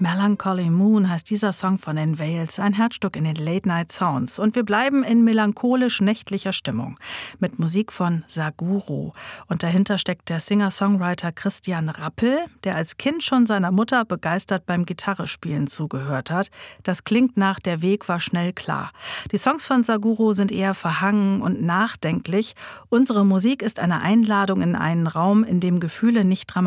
Melancholy Moon heißt dieser Song von den Veils, ein Herzstück in den Late Night Sounds. Und wir bleiben in melancholisch-nächtlicher Stimmung mit Musik von Saguro. Und dahinter steckt der Singer-Songwriter Christian Rappel, der als Kind schon seiner Mutter begeistert beim Gitarrespielen zugehört hat. Das klingt nach Der Weg war schnell klar. Die Songs von Saguro sind eher verhangen und nachdenklich. Unsere Musik ist eine Einladung in einen Raum, in dem Gefühle nicht dramatisch